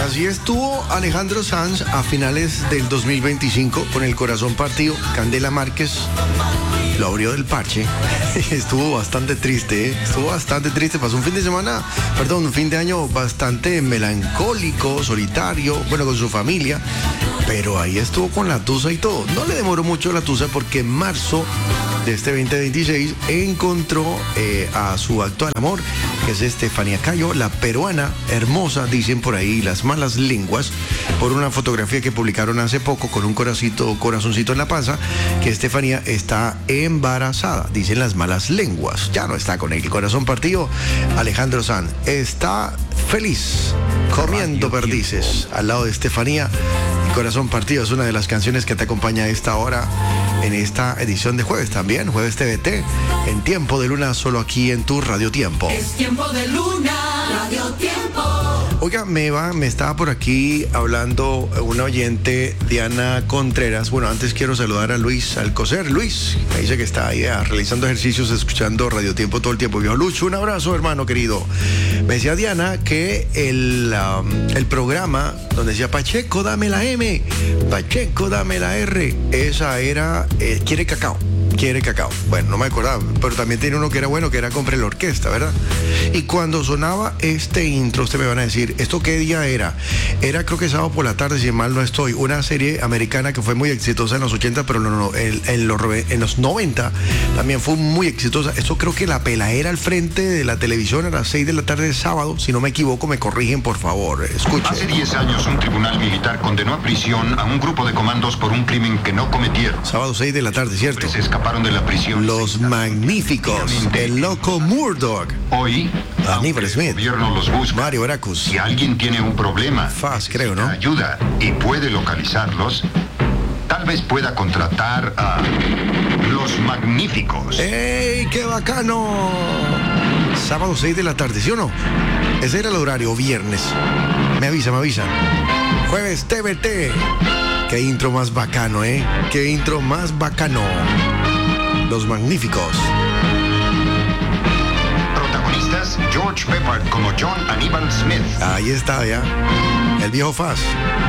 Así estuvo Alejandro Sanz a finales del 2025 con el corazón partido. Candela Márquez lo abrió del parche. Estuvo bastante triste, ¿eh? Estuvo bastante triste. Pasó un fin de año bastante melancólico, solitario, bueno, con su familia. Pero ahí estuvo con la tusa y todo. No le demoró mucho la tusa porque en marzo de este 2026 encontró a su actual amor, que es Estefanía Cayo, la peruana hermosa, dicen por ahí las malas lenguas, por una fotografía que publicaron hace poco con un corazoncito en la panza, que Estefanía está embarazada, dicen las malas lenguas. Ya no está con el corazón partido. Alejandro Sanz está feliz comiendo perdices al lado de Estefanía. Corazón partido es una de las canciones que te acompaña a esta hora en esta edición de jueves también, jueves TVT, en Tiempo de Luna, solo aquí en tu Radio Tiempo. Es Tiempo de Luna, Radio Tiempo. Oiga, me estaba por aquí hablando una oyente, Diana Contreras. Bueno, antes quiero saludar a Luis Alcocer. Luis, me dice que está ahí realizando ejercicios, escuchando Radio Tiempo todo el tiempo. Viejo Lucho, un abrazo, hermano querido. Me decía Diana que el programa donde decía Pacheco, dame la M, Pacheco, dame la R, esa era Quiere Cacao. Bueno, no me acordaba, pero también tiene uno que era bueno, que era Compre la Orquesta, ¿verdad? Y cuando sonaba este intro, ustedes me van a decir, ¿esto qué día era? Era, creo que sábado por la tarde, si mal no estoy, una serie americana que fue muy exitosa en los 80, pero en los 90 también fue muy exitosa. Esto creo que la peladera al frente de la televisión a las 6 de la tarde de sábado, si no me equivoco, me corrigen, por favor, escuchen. Hace 10 años un tribunal militar condenó a prisión a un grupo de comandos por un crimen que no cometieron. Sábado 6 de la tarde, ¿cierto? Se escaparon de la prisión. Los Magníficos, el loco Murdoch, Hoy, Aníbal Smith, el gobierno los busca. Mario Veracruz. Si alguien tiene un problema, Faz, creo, ¿no? ayuda y puede localizarlos, tal vez pueda contratar a Los Magníficos. ¡Ey, qué bacano! Sábado 6 de la tarde, ¿sí o no? Ese era el horario, viernes. Me avisan. Jueves TVT. Qué intro más bacano, ¿eh? Qué intro más bacano. Los Magníficos. Protagonistas: George Peppard como John Aníbal Smith. Ahí está, ya. El viejo Faz.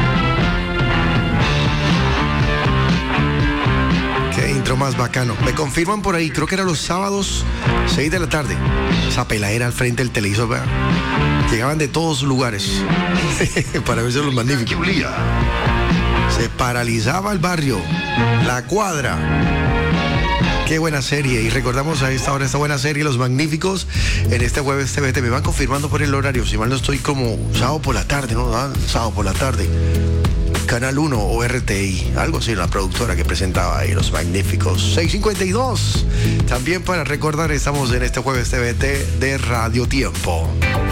Qué intro más bacano. Me confirman por ahí, creo que era los sábados 6 de la tarde. Esa peladera al frente del televisor, ¿verdad? Llegaban de todos lugares para verse Los Magníficos. Se paralizaba el barrio, la cuadra. Qué buena serie. Y recordamos a esta hora esta buena serie, Los Magníficos, en este jueves TVT. Me van confirmando por el horario, si mal no estoy, como sábado por la tarde, ¿no? Sábado por la tarde. Canal 1 o RTI, algo así, la productora que presentaba ahí Los Magníficos. 6:52. También para recordar, estamos en este jueves TVT de Radio Tiempo.